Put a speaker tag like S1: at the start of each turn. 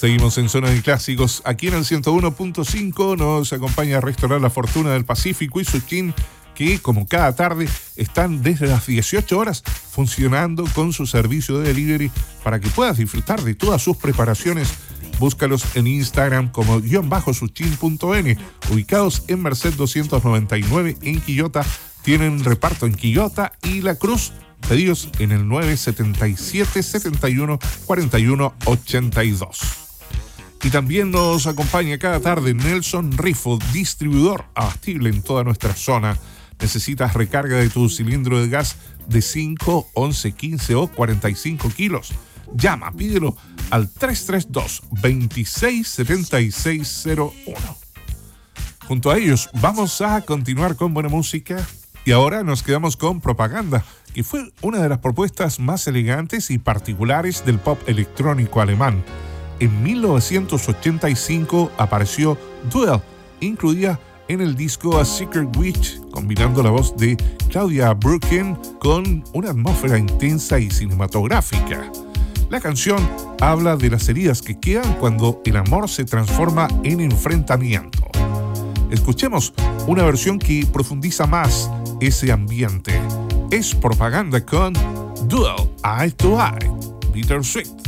S1: Seguimos en Zona de Clásicos. Aquí en el 101.5 nos acompaña Restaurant La Fortuna del Pacífico y Suchín, que como cada tarde están desde las 18 horas funcionando con su servicio de delivery para que puedas disfrutar de todas sus preparaciones. Búscalos en Instagram como _suchin.n, ubicados en Merced 299 en Quillota. Tienen reparto en Quillota y La Cruz. Pedidos en el 977 71 41 82. Y también nos acompaña cada tarde Nelson Rifo, distribuidor abastible en toda nuestra zona. ¿Necesitas recarga de tu cilindro de gas de 5, 11, 15 o 45 kilos? Llama, pídelo al 332-267601. Junto a ellos vamos a continuar con buena música y ahora nos quedamos con Propaganda, que fue una de las propuestas más elegantes y particulares del pop electrónico alemán. En 1985 apareció Duel, incluida en el disco A Secret Witch, combinando la voz de Claudia Brücken con una atmósfera intensa y cinematográfica. La canción habla de las heridas que quedan cuando el amor se transforma en enfrentamiento. Escuchemos una versión que profundiza más ese ambiente. Es Propaganda con Duel, Eye to Eye, Bittersweet.